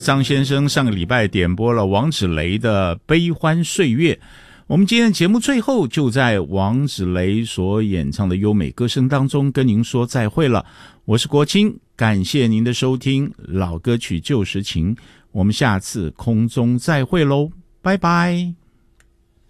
张先生上个礼拜点播了王芷蕾的《悲欢岁月》，我们今天的节目最后就在王芷蕾所演唱的优美歌声当中跟您说再会了。我是国清，感谢您的收听，老歌曲旧时情，我们下次空中再会喽，拜拜。